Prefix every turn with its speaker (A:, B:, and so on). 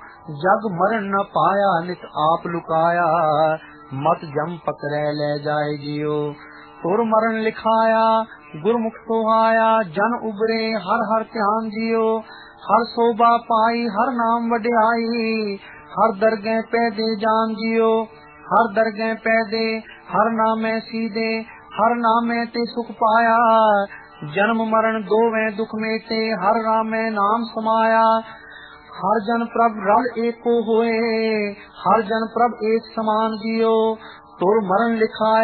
A: जग मरण न पाया नित आप लुकाया, मत जम पकड़े ले जाए जियो। तुर मरण लिखाया गुरमुख सोहाया, जन उबरे हर हर ध्यान जियो। हर शोभा पाई हर नाम वड्याई, हर दरगह पैदे जान जियो। हर दरगह पैदे हर नामे सीधे, हर नामे ते सुख पाया। जन्म मरण दोवें दुख मेटे, हर रामे नाम समाया। हर जन प्रभ रल एको होए, हर जन प्रभ एक समान जियो। तुर मरण लिखाया